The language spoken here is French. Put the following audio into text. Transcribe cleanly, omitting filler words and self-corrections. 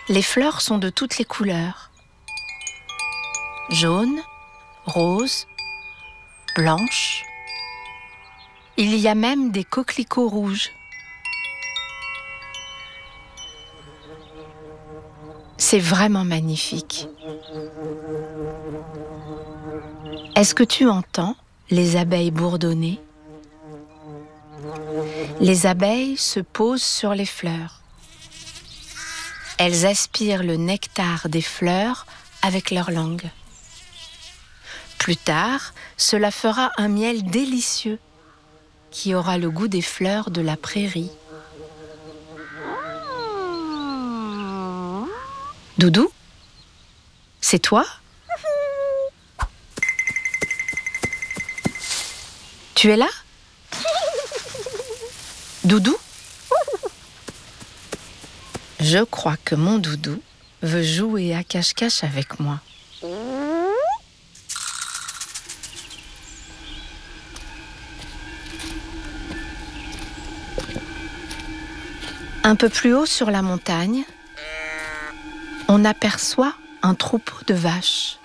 Les fleurs sont de toutes les couleurs. Jaune, rose, blanche. Il y a même des coquelicots rouges. C'est vraiment magnifique. Est-ce que tu entends les abeilles bourdonner? Les abeilles se posent sur les fleurs. Elles aspirent le nectar des fleurs avec leur langue. Plus tard, cela fera un miel délicieux qui aura le goût des fleurs de la prairie. Doudou, c'est toi? Tu es là? Doudou? Je crois que mon Doudou veut jouer à cache-cache avec moi. Un peu plus haut sur la montagne, on aperçoit un troupeau de vaches.